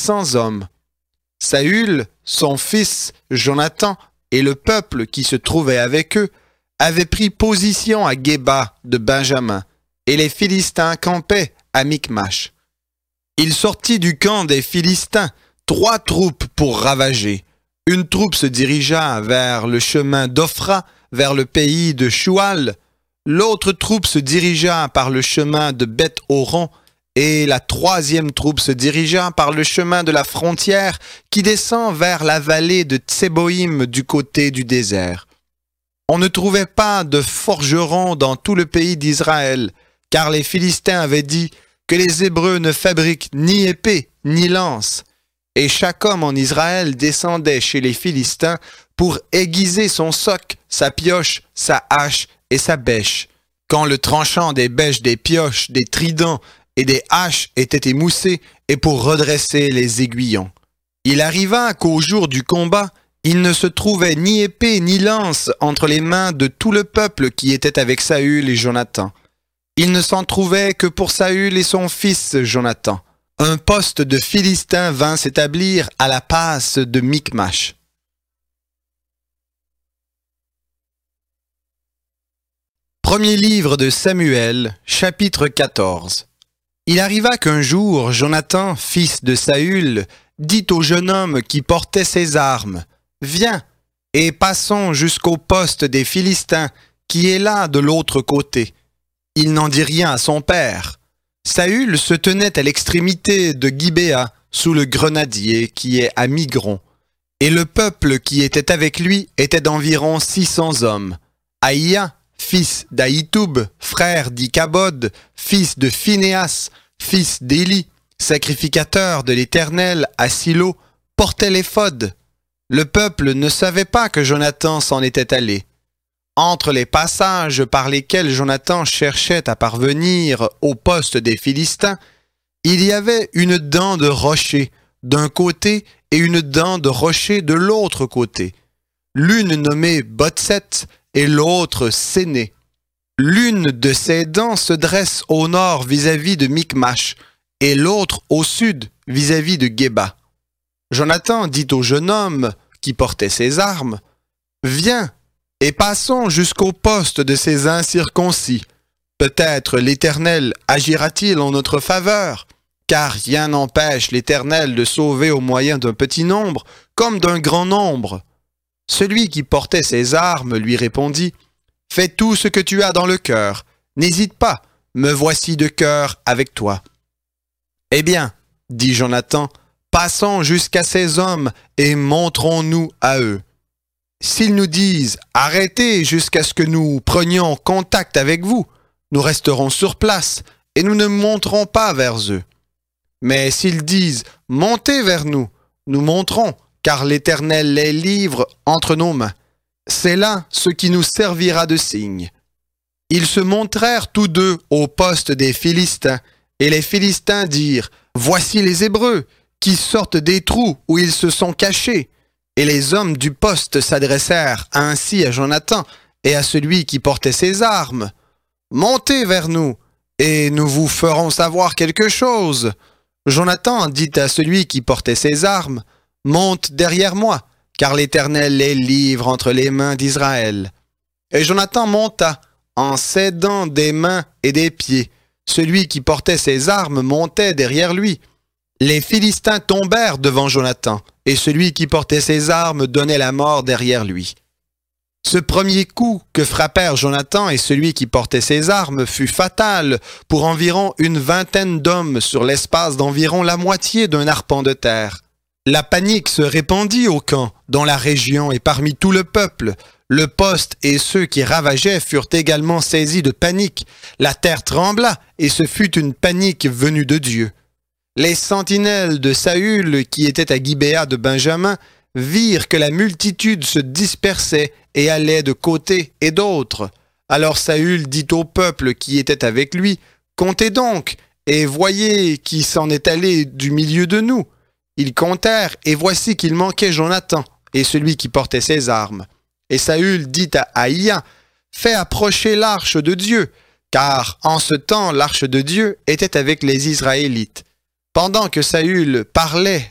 600 hommes. Saül, son fils Jonathan et le peuple qui se trouvait avec eux avaient pris position à Géba de Benjamin, et les Philistins campaient à Michmash. Il sortit du camp des Philistins 3 troupes pour ravager. Une troupe se dirigea vers le chemin d'Ophra, vers le pays de Choual. L'autre troupe se dirigea par le chemin de Beth-Horon, et la 3e troupe se dirigea par le chemin de la frontière qui descend vers la vallée de Tseboïm du côté du désert. On ne trouvait pas de forgerons dans tout le pays d'Israël, car les Philistins avaient dit que les Hébreux ne fabriquent ni épée ni lance. Et chaque homme en Israël descendait chez les Philistins pour aiguiser son soc, sa pioche, sa hache et sa bêche. Quand le tranchant des bêches, des pioches, des tridents et des haches était émoussé, et pour redresser les aiguillons. Il arriva qu'au jour du combat, il ne se trouvait ni épée ni lance entre les mains de tout le peuple qui était avec Saül et Jonathan. Il ne s'en trouvait que pour Saül et son fils Jonathan. Un poste de Philistins vint s'établir à la passe de Michmash. Premier livre de Samuel, chapitre 14. Il arriva qu'un jour, Jonathan, fils de Saül, dit au jeune homme qui portait ses armes, « Viens, et passons jusqu'au poste des Philistins, qui est là de l'autre côté. » Il n'en dit rien à son père. Saül se tenait à l'extrémité de Gibéa, sous le grenadier qui est à Migron. Et le peuple qui était avec lui était d'environ 600 hommes. Aïa, fils d'Ahitoub, frère d'Ikabod, fils de Phinéas, fils d'Éli, sacrificateur de l'Éternel à Silo, portait l'éphod. Le peuple ne savait pas que Jonathan s'en était allé. Entre les passages par lesquels Jonathan cherchait à parvenir au poste des Philistins, il y avait une dent de rocher d'un côté et une dent de rocher de l'autre côté, l'une nommée Botset et l'autre Séné. L'une de ces dents se dresse au nord vis-à-vis de Michmash et l'autre au sud vis-à-vis de Géba. Jonathan dit au jeune homme qui portait ses armes, « Viens, et passons jusqu'au poste de ces incirconcis. Peut-être l'Éternel agira-t-il en notre faveur, car rien n'empêche l'Éternel de sauver au moyen d'un petit nombre comme d'un grand nombre. » Celui qui portait ses armes lui répondit, « Fais tout ce que tu as dans le cœur, n'hésite pas, me voici de cœur avec toi. » « Eh bien, dit Jonathan, passons jusqu'à ces hommes et montrons-nous à eux. S'ils nous disent « Arrêtez jusqu'à ce que nous prenions contact avec vous », nous resterons sur place et nous ne monterons pas vers eux. Mais s'ils disent « Montez vers nous », nous monterons, car l'Éternel les livre entre nos mains. C'est là ce qui nous servira de signe. Ils se montrèrent tous deux au poste des Philistins, et les Philistins dirent « Voici les Hébreux, qui sortent des trous où ils se sont cachés. » Et les hommes du poste s'adressèrent ainsi à Jonathan et à celui qui portait ses armes. « Montez vers nous, et nous vous ferons savoir quelque chose. » Jonathan dit à celui qui portait ses armes, « Monte derrière moi, car l'Éternel les livre entre les mains d'Israël. » Et Jonathan monta, en s'aidant des mains et des pieds. Celui qui portait ses armes montait derrière lui. Les Philistins tombèrent devant Jonathan, et celui qui portait ses armes donnait la mort derrière lui. Ce premier coup que frappèrent Jonathan et celui qui portait ses armes fut fatal pour environ une vingtaine d'hommes sur l'espace d'environ la moitié d'un arpent de terre. La panique se répandit au camp, dans la région et parmi tout le peuple. Le poste et ceux qui ravageaient furent également saisis de panique. La terre trembla et ce fut une panique venue de Dieu. Les sentinelles de Saül qui étaient à Gibéa de Benjamin virent que la multitude se dispersait et allait de côté et d'autre. Alors Saül dit au peuple qui était avec lui, « Comptez donc, et voyez qui s'en est allé du milieu de nous. » Ils comptèrent, et voici qu'il manquait Jonathan et celui qui portait ses armes. Et Saül dit à Aïa, « Fais approcher l'arche de Dieu, car en ce temps l'arche de Dieu était avec les Israélites. » Pendant que Saül parlait